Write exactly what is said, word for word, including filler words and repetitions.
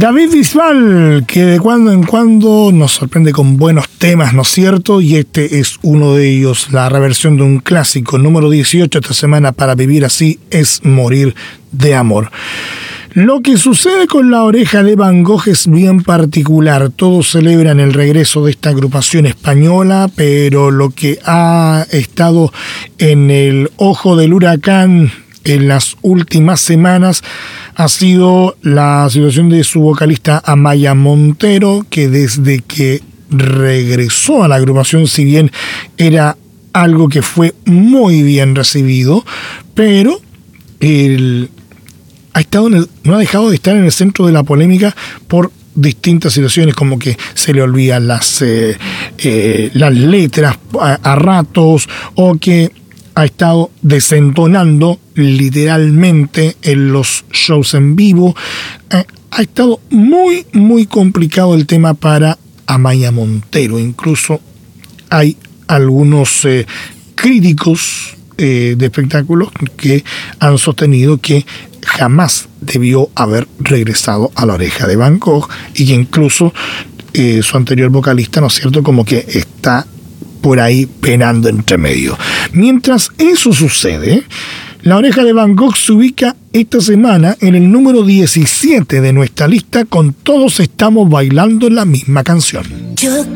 David Bisbal, que de cuando en cuando nos sorprende con buenos temas, ¿no es cierto? Y este es uno de ellos, la reversión de un clásico, número dieciocho esta semana, Para vivir así es morir de amor. Lo que sucede con La Oreja de Van Gogh es bien particular. Todos celebran el regreso de esta agrupación española, pero lo que ha estado en el ojo del huracán en las últimas semanas ha sido la situación de su vocalista Amaia Montero, que desde que regresó a la agrupación, si bien era algo que fue muy bien recibido, pero el, ha estado en el, no ha dejado de estar en el centro de la polémica por distintas situaciones, como que se le olvidan las, eh, eh, las letras a, a ratos, o que ha estado desentonando literalmente en los shows en vivo. Eh, ha estado muy, muy complicado el tema para Amaia Montero. Incluso hay algunos eh, críticos eh, de espectáculos que han sostenido que jamás debió haber regresado a La Oreja de Van Gogh, y que incluso eh, su anterior vocalista, ¿no es cierto?, como que está por ahí penando entre medio. Mientras eso sucede, La Oreja de Van Gogh se ubica esta semana en el número diecisiete de nuestra lista con Todos estamos bailando la misma canción. Yo